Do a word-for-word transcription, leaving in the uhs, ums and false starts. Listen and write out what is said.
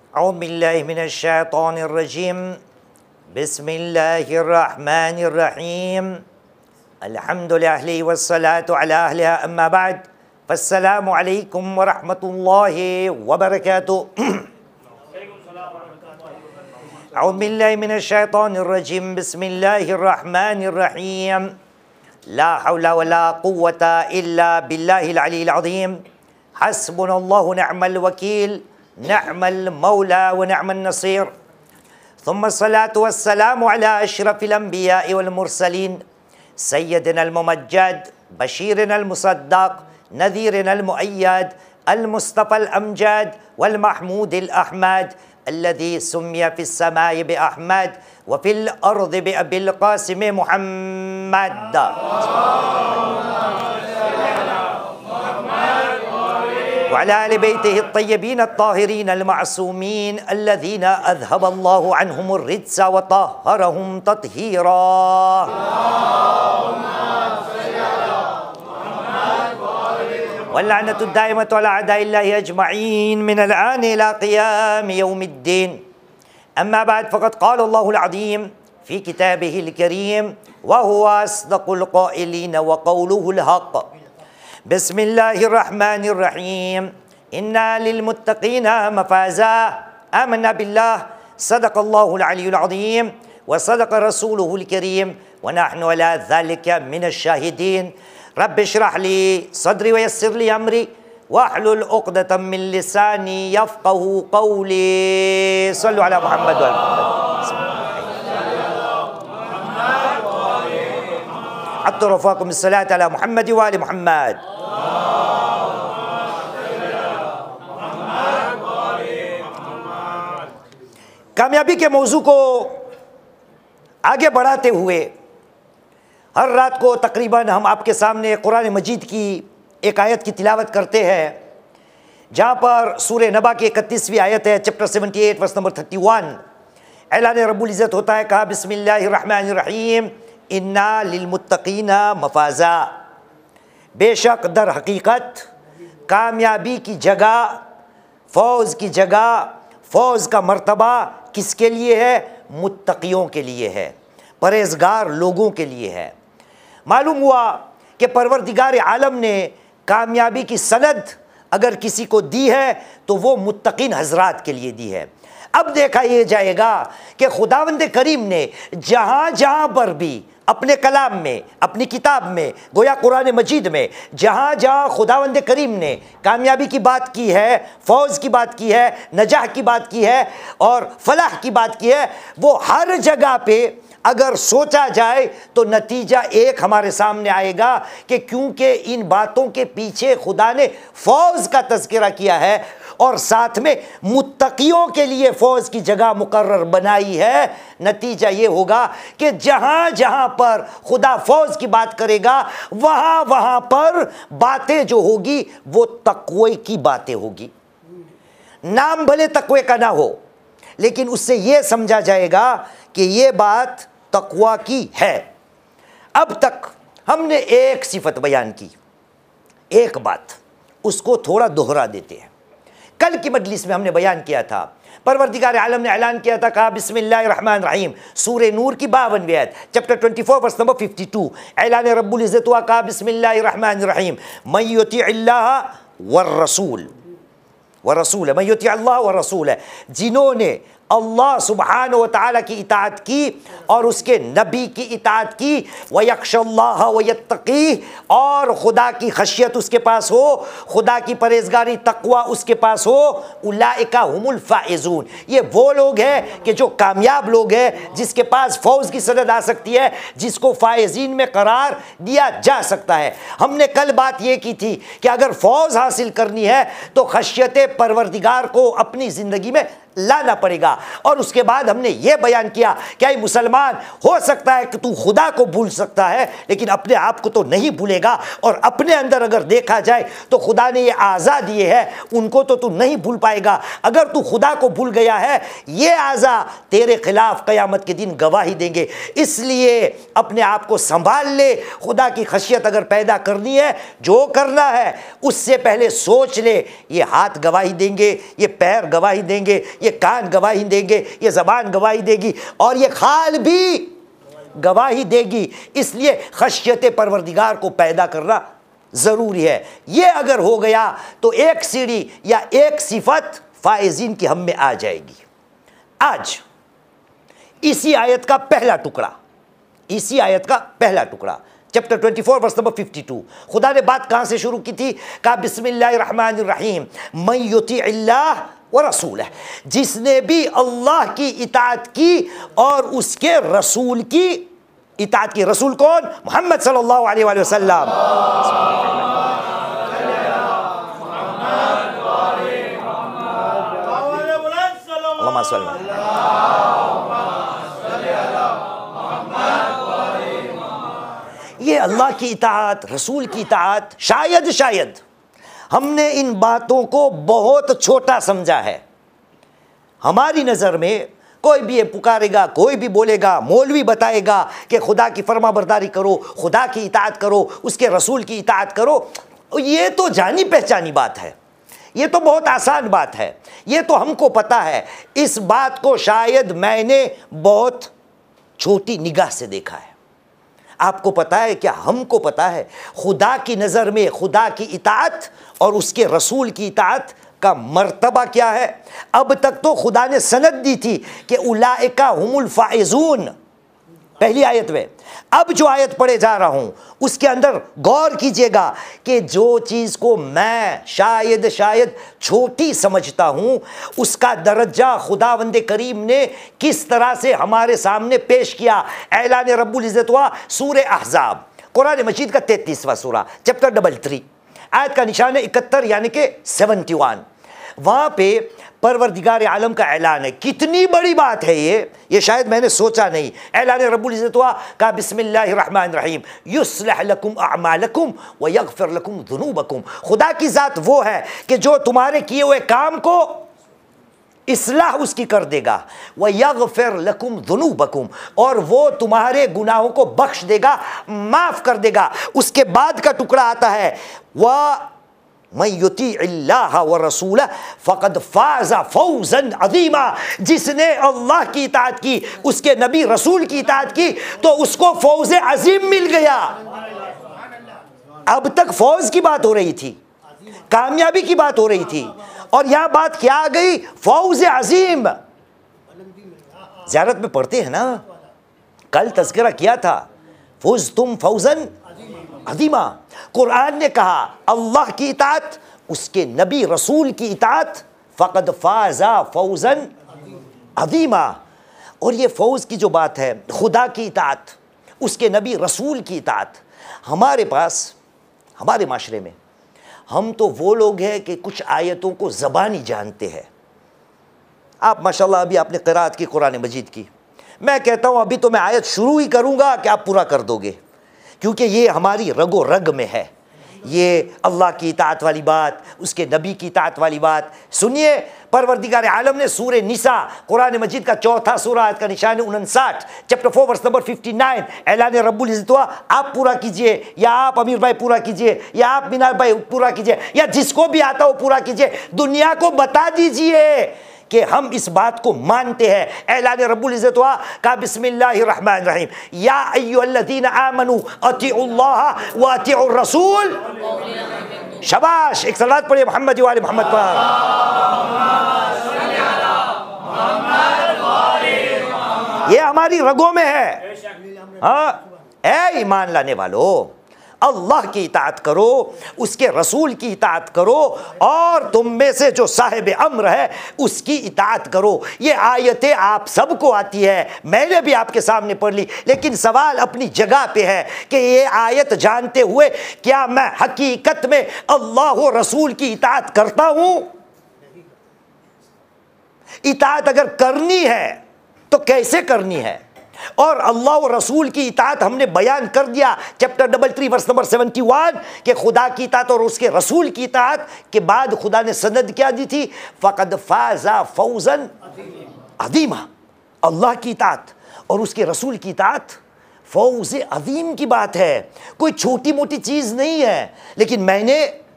اعوذ باللہ من الشیطان الرجیم بسم اللہ الرحمن الرحیم الحمد للہ والصلاة علی اہلہا اما بعد فالسلام علیکم ورحمۃ اللہ وبرکاتہ۔ اعوذ باللہ من الشیطان الرجیم بسم اللہ الرحمن الرحیم لا حول ولا قوة الا باللہ العلی العظیم حسبنا اللہ نعم الوکیل نعم المولى ونعم النصير ثم الصلاة والسلام على أشرف الأنبياء والمرسلين سيدنا الممجد بشيرنا المصدق نذيرنا المؤيد المصطفى الأمجد والمحمود الأحمد الذي سمي في السماء بأحمد وفي الأرض بأبي القاسم محمد وعلى آل بيته الطيبين الطاهرين المعصومين الذين أذهب الله عنهم الرجس وطهرهم تطهيرا. واللعنة الدائمة على أعداء الله أجمعين من الآن إلى قيام يوم الدين. أما بعد فقد قال الله العظيم في كتابه الكريم وهو أصدق القائلين وقوله الحق. بسم الله الرحمن الرحيم إنا للمتقين مفازا آمنا بالله صدق الله العلي العظيم وصدق رسوله الكريم ونحن على ذلك من الشاهدين. رب اشرح لي صدري ويسر لي أمري واحلل عقدة من لساني يفقه قولي. صلوا على محمد وعلى محمد. حتى رفاكم الصلاة على محمد وآل محمد. کامیابی کے موضوع کو آگے بڑھاتے ہوئے ہر رات کو تقریباً ہم آپ کے سامنے قرآن مجید کی ایک آیت کی تلاوت کرتے ہیں جہاں پر سورہ نبا کی اکتیسویں آیت ہے، chapter seventy eight verse number thirty one. اعلان رب العزت ہوتا ہے، کہا بسم اللہ الرحمن الرحیم انا للمتقین مفازا، بے شک در حقیقت کامیابی کی جگہ، فوز کی جگہ، فوز کا مرتبہ کس کے لیے ہے؟ متقیوں کے لیے ہے، پرہیزگار لوگوں کے لیے ہے. معلوم ہوا کہ پروردگار عالم نے کامیابی کی سند اگر کسی کو دی ہے تو وہ متقین حضرات کے لیے دی ہے. اب دیکھا یہ جائے گا کہ خداوند کریم نے جہاں جہاں پر بھی اپنے کلام میں، اپنی کتاب میں، گویا قرآن مجید میں جہاں جہاں خداوند کریم نے کامیابی کی بات کی ہے، فوز کی بات کی ہے، نجاح کی بات کی ہے اور فلاح کی بات کی ہے، وہ ہر جگہ پہ اگر سوچا جائے تو نتیجہ ایک ہمارے سامنے آئے گا کہ کیونکہ ان باتوں کے پیچھے خدا نے فوز کا تذکرہ کیا ہے اور ساتھ میں متقیوں کے لیے فوز کی جگہ مقرر بنائی ہے، نتیجہ یہ ہوگا کہ جہاں جہاں پر خدا فوز کی بات کرے گا وہاں وہاں پر باتیں جو ہوگی وہ تقوی کی باتیں ہوگی. نام بھلے تقوی کا نہ ہو لیکن اس سے یہ سمجھا جائے گا کہ یہ بات تقوی کی ہے. اب تک ہم نے ایک صفت بیان کی، ایک بات، اس کو تھوڑا دوہرا دیتے ہیں. کل کی مجلس میں ہم نے بیان کیا تھا، پروردگار عالم نے اعلان کیا تھا، کہا بسم اللہ الرحمن الرحیم، سورہ نور کی باونویں آیت، chapter twenty four verse number fifty two. اعلان رب العزت ہوا، کہا بسم اللہ الرحمن الرحیم من یطیع اللہ والرسول ورسول من یطیع اللہ والرسول، جنہوں نے اللہ سبحانہ و تعالیٰ کی اطاعت کی اور اس کے نبی کی اطاعت کی، وَيَخْشَ اللَّهَ وَيَتَّقِيهِ، اور خدا کی خشیت اس کے پاس ہو، خدا کی پرہیزگاری تقوی اس کے پاس ہو، اولئک هم الفائزون، یہ وہ لوگ ہیں کہ جو کامیاب لوگ ہیں، جس کے پاس فوز کی سند آ سکتی ہے، جس کو فائزین میں قرار دیا جا سکتا ہے. ہم نے کل بات یہ کی تھی کہ اگر فوز حاصل کرنی ہے تو خشیت پروردگار کو اپنی زندگی میں لانا پڑے گا. اور اس کے بعد ہم نے یہ بیان کیا کہ اے مسلمان، ہو سکتا ہے کہ تو خدا کو بھول سکتا ہے لیکن اپنے آپ کو تو نہیں بھولے گا، اور اپنے اندر اگر دیکھا جائے تو خدا نے یہ اعضاء دیے ہیں، ان کو تو تو نہیں بھول پائے گا. اگر تو خدا کو بھول گیا ہے، یہ اعضاء تیرے خلاف قیامت کے دن گواہی دیں گے. اس لیے اپنے آپ کو سنبھال لے. خدا کی خشیت اگر پیدا کرنی ہے، جو کرنا ہے اس سے پہلے سوچ لے، یہ ہاتھ گواہی دیں گے، یہ پیر گواہی دیں گے، یہ کان گواہی دیں گے، یہ زبان گواہی دے گی، اور یہ خال بھی گواہی دے گی۔ اس لیے خشیت پروردگار کو پیدا کرنا ضروری ہے۔ یہ اگر ہو گیا تو ایک سیڑھی یا ایک صفت فائزین کی ہم میں آ جائے گی۔ آج اسی آیت کا پہلا ٹکڑا اسی آیت کا پہلا ٹکڑا چیپٹر چوبیس ورس نمبر باون، خدا نے بات کہاں سے شروع کی تھی؟ کہا بسم اللہ الرحمن الرحیم، من یطیع اللہ ورسولہ، جس نے بھی اللہ کی اطاعت کی اور اس کے رسول کی اطاعت کی۔ رسول کون؟ محمد صلی اللہ علیہ وآلہ وسلم۔ اللہم صلی اللہ علیہ یہ اللہ کی اطاعت، رسول کی اطاعت، شاید شاید ہم نے ان باتوں کو بہت چھوٹا سمجھا ہے۔ ہماری نظر میں کوئی بھی یہ پکارے گا، کوئی بھی بولے گا، مولوی بتائے گا کہ خدا کی فرما برداری کرو، خدا کی اطاعت کرو، اس کے رسول کی اطاعت کرو، یہ تو جانی پہچانی بات ہے، یہ تو بہت آسان بات ہے، یہ تو ہم کو پتہ ہے۔ اس بات کو شاید میں نے بہت چھوٹی نگاہ سے دیکھا ہے۔ آپ کو پتہ ہے کیا؟ ہم کو پتہ ہے خدا کی نظر میں خدا کی اطاعت اور اس کے رسول کی اطاعت کا مرتبہ کیا ہے؟ اب تک تو خدا نے سند دی تھی کہ اولئک هم الفائزون، پہلی آیت میں۔ اب جو آیت پڑھے جا رہا ہوں اس کے اندر غور کیجئے گا کہ جو چیز کو میں شاید شاید چھوٹی سمجھتا ہوں، اس کا درجہ خداوند کریم نے کس طرح سے ہمارے سامنے پیش کیا۔ اعلان رب العزت ہوا سورہ احزاب، قرآن مجید کا تینتیسواں سورہ، چیپٹر ڈبل تھری، آیت کا نشان ہے اکہتر یعنی کہ سیونٹی ون۔ وہاں پہ پروردگار عالم کا اعلان ہے۔ کتنی بڑی بات ہے یہ یہ شاید میں نے سوچا نہیں۔ اعلان رب العزت ہوا، کہا بسم اللہ الرحمن الرحیم، یصلح لکم اعمالکم ویغفر لکم ذنوبکم۔ خدا کی ذات وہ ہے کہ جو تمہارے کیے ہوئے کام کو اصلاح اس کی کر دے گا، وَيَغْفِرْ لَكُمْ ذُنُوبَكُمْ، اور وہ تمہارے گناہوں کو بخش دے گا، معاف کر دے گا۔ اس کے بعد کا ٹکڑا آتا ہے وَمَن يُطِيعِ اللَّهَ وَرَسُولَهُ فَقَدْ فَازَ فَوْزًا عَظِيمًا، جس نے اللہ کی اطاعت کی، اس کے نبی رسول کی اطاعت کی، تو اس کو فوز عظیم مل گیا۔ اب تک فوز کی بات ہو رہی تھی، کامیابی کی بات ہو رہی تھی، اور یہاں بات کیا آ گئی؟ فوز عظیم۔ زیارت میں پڑھتے ہیں نا، کل تذکرہ کیا تھا، فوز تم فوزن عظیمہ۔ قرآن نے کہا اللہ کی اطاعت، اس کے نبی رسول کی اطاعت، فقد فازا فوزن عظیمہ۔ اور یہ فوز کی جو بات ہے، خدا کی اطاعت، اس کے نبی رسول کی اطاعت، ہمارے پاس ہمارے معاشرے میں ہم تو وہ لوگ ہیں کہ کچھ آیتوں کو زبانی جانتے ہیں۔ آپ ماشاءاللہ ابھی آپ نے قرات کی قرآن مجید کی، میں کہتا ہوں ابھی تو میں آیت شروع ہی کروں گا کہ آپ پورا کر دو گے، کیونکہ یہ ہماری رگ و رگ میں ہے۔ یہ اللہ کی اطاعت والی بات، اس کے نبی کی اطاعت والی بات سنیے۔ پروردگار عالم نے سورہ نساء، قرآن مجید کا چوتھا سورہ، آیت کا نشان انسٹھ، chapter four verse number fifty nine, اعلان رب العزت ہوا، آپ پورا کیجئے، یا آپ امیر بھائی پورا کیجئے، یا آپ مینار بھائی پورا کیجئے، یا جس کو بھی آتا ہو پورا کیجئے، دنیا کو بتا دیجئے کہ ہم اس بات کو مانتے ہیں۔ اعلان رب العزت ہوا، کہا بسم اللہ الرحمن الرحیم، یا ایھا الذین آمنوا اطیعوا اللہ واطیعوا الرسول۔ شاباش، ایک صلوات پڑھیے محمد و آل محمد پر۔ یہ ہماری رگوں میں ہے۔ ہاں، اے ایمان لانے والو، اللہ کی اطاعت کرو، اس کے رسول کی اطاعت کرو، اور تم میں سے جو صاحب امر ہے اس کی اطاعت کرو۔ یہ آیتیں آپ سب کو آتی ہے، میں نے بھی آپ کے سامنے پڑھ لی، لیکن سوال اپنی جگہ پہ ہے کہ یہ آیت جانتے ہوئے کیا میں حقیقت میں اللہ و رسول کی اطاعت کرتا ہوں؟ اطاعت اگر کرنی ہے تو کیسے کرنی ہے؟ اور اللہ و رسول کی اطاعت ہم نے بیان کر دیا chapter double three verse number seventy one کہ خدا کی اطاعت اور اس کے رسول کی اطاعت کے بعد خدا نے سند کیا دی تھی؟ فقد فازا فوزن عظیمہ۔ اللہ کی اطاعت اور اس کے رسول کی اطاعت فوز عظیم کی بات ہے، کوئی چھوٹی موٹی چیز نہیں ہے۔ لیکن میں نے